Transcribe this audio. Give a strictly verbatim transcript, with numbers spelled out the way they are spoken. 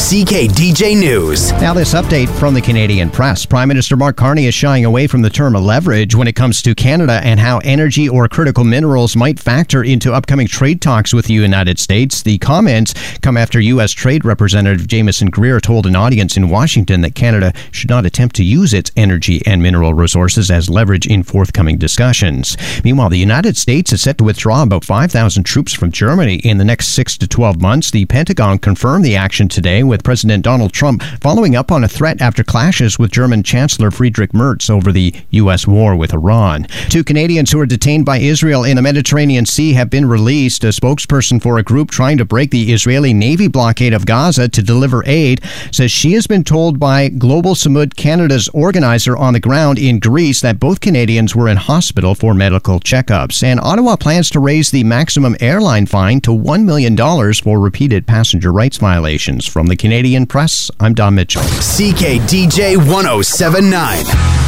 C K D J News. Now this update from the Canadian press. Prime Minister Mark Carney is shying away from the term leverage when it comes to Canada and how energy or critical minerals might factor into upcoming trade talks with the United States. The comments come after U S Trade Representative Jamieson Greer told an audience in Washington that Canada should not attempt to use its energy and mineral resources as leverage in forthcoming discussions. Meanwhile, the United States is set to withdraw about five thousand troops from Germany in the next six to twelve months. The Pentagon confirmed the action today, with President Donald Trump following up on a threat after clashes with German Chancellor Friedrich Merz over the U S war with Iran. Two Canadians who are detained by Israel in the Mediterranean Sea have been released. A spokesperson for a group trying to break the Israeli Navy blockade of Gaza to deliver aid says she has been told by Global Samud Canada's organizer on the ground in Greece that both Canadians were in hospital for medical checkups. And Ottawa plans to raise the maximum airline fine to one million dollars for repeated passenger rights violations. From the Canadian press, I'm Don Mitchell. C K D J one oh seven point nine.